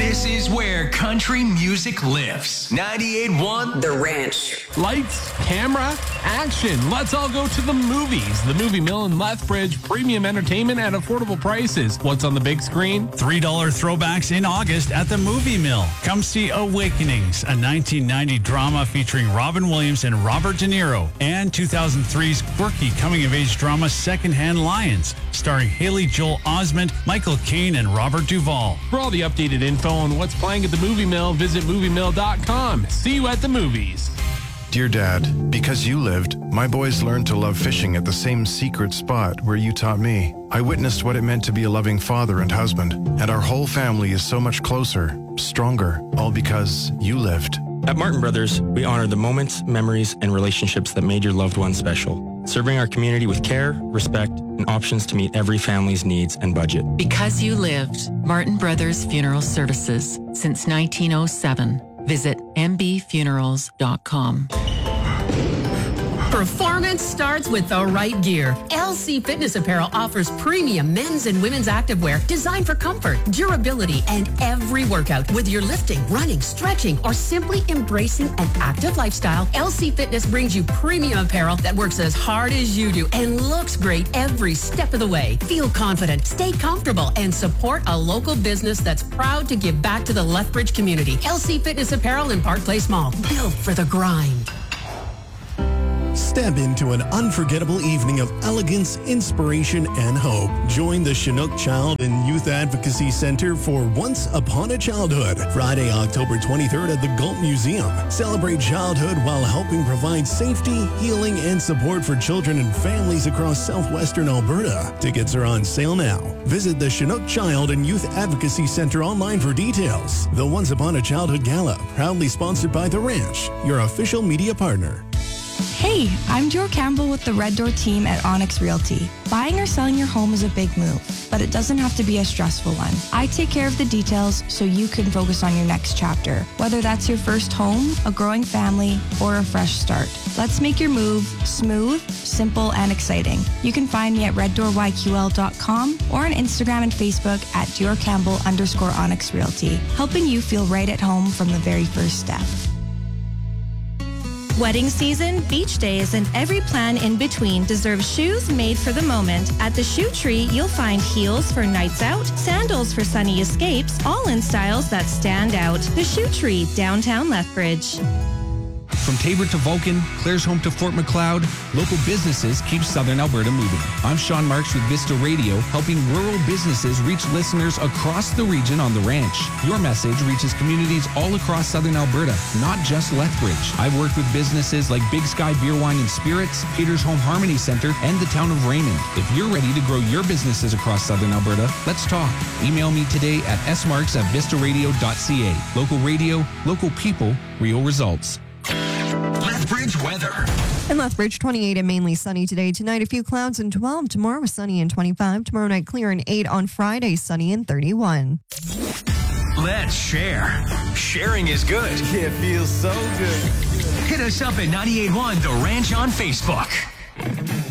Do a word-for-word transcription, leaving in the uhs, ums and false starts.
This is where country music lives. ninety-eight point one The Ranch. Lights, camera, action. Let's all go to the movies. The Movie Mill in Lethbridge. Premium entertainment at affordable prices. What's on the big screen? three dollar throwbacks in August at the Movie Mill. Come see Awakenings, a nineteen ninety drama featuring Robin Williams and Robert De Niro, and two thousand three's quirky coming-of-age drama Secondhand Lions, starring Haley Joel Osment, Michael Caine, and Robert Duvall. For all the updated info on what's playing at the Movie Mill, visit movie mill dot com. See you at the movies. Dear Dad, because you lived, my boys learned to love fishing at the same secret spot where you taught me. I witnessed what it meant to be a loving father and husband, and our whole family is so much closer, stronger, all because you lived. At Martin Brothers, we honor the moments, memories, and relationships that made your loved ones special, serving our community with care, respect, and options to meet every family's needs and budget. Because you lived, Martin Brothers Funeral Services since nineteen oh seven. Visit m b funerals dot com. Performance starts with the right gear. L C Fitness Apparel offers premium men's and women's activewear designed for comfort, durability, and every workout. Whether you're lifting, running, stretching, or simply embracing an active lifestyle, L C Fitness brings you premium apparel that works as hard as you do and looks great every step of the way. Feel confident, stay comfortable, and support a local business that's proud to give back to the Lethbridge community. L C Fitness Apparel in Park Place Mall. Built for the grind. Step into an unforgettable evening of elegance, inspiration, and hope. Join the Chinook Child and Youth Advocacy Center for Once Upon a Childhood, Friday, October twenty-third at the Galt Museum. Celebrate childhood while helping provide safety, healing, and support for children and families across southwestern Alberta. Tickets are on sale now. Visit the Chinook Child and Youth Advocacy Center online for details. The Once Upon a Childhood Gala, proudly sponsored by The Ranch, your official media partner. Hey, I'm Joe Campbell with the Red Door team at Onyx Realty. Buying or selling your home is a big move, but it doesn't have to be a stressful one. I take care of the details so you can focus on your next chapter, whether that's your first home, a growing family, or a fresh start. Let's make your move smooth, simple, and exciting. You can find me at red door y q l dot com or on Instagram and Facebook at Dior Campbell underscore Onyx Realty, helping you feel right at home from the very first step. Wedding season, beach days, and every plan in between deserves shoes made for the moment. At the Shoe Tree, you'll find heels for nights out, sandals for sunny escapes, all in styles that stand out. The Shoe Tree, downtown Lethbridge. From Tabor to Vulcan, Clare's home to Fort Macleod, local businesses keep Southern Alberta moving. I'm Sean Marks with Vista Radio, helping rural businesses reach listeners across the region on the ranch. Your message reaches communities all across Southern Alberta, not just Lethbridge. I've worked with businesses like Big Sky Beer, Wine and Spirits, Peter's Home Harmony Center, and the town of Raymond. If you're ready to grow your businesses across Southern Alberta, let's talk. Email me today at s marks at vista radio dot c a. Local radio, local people, real results. Lethbridge weather. In Lethbridge, twenty-eight and mainly sunny today. Tonight, a few clouds and twelve. Tomorrow, sunny and twenty-five. Tomorrow night, clear and eight. On Friday, sunny and thirty-one. Let's share. Sharing is good. It feels so good. Hit us up at ninety-eight point one The Ranch on Facebook.